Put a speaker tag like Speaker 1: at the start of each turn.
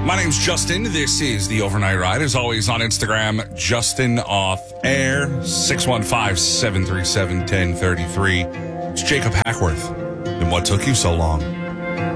Speaker 1: My name's Justin. This is the Overnight Ride. As always on Instagram, Justin Off Air, 615-737-1033. It's Jacob Hackworth. And what took you so long?